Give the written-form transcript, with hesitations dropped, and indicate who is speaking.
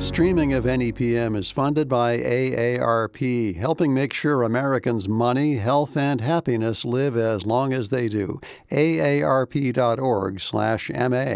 Speaker 1: Streaming of NEPM is funded by AARP, helping make sure Americans' money, health, and happiness live as long as they do. AARP.org/MA.